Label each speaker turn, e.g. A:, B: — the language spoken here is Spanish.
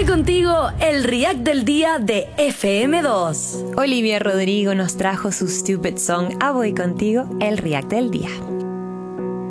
A: Voy contigo, el React del día de FM2.
B: Olivia Rodrigo nos trajo su Stupid Song a Voy Contigo, el React del día.